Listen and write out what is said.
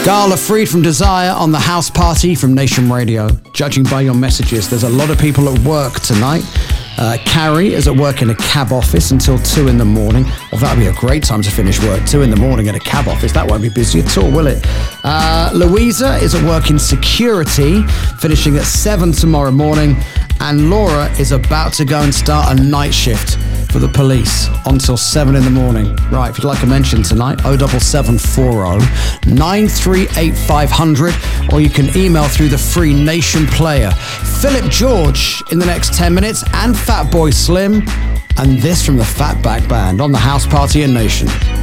Gala Freed from Desire on the House Party from Nation Radio. Judging by your messages, there's a lot of people at work tonight. Carrie is at work in a cab office until 2 in the morning. Well, that would be a great time to finish work, 2 in the morning at a cab office. That won't be busy at all, will it? Louisa is at work in security, finishing at 7 tomorrow morning. And Laura is about to go and start a night shift for the police until 7 in the morning. Right, if you'd like a mention tonight, 07740 938 500, or you can email through the free Nation player. Philip George in the next 10 minutes, and Fatboy Slim, and this from the Fatback Band on the House Party in Nation.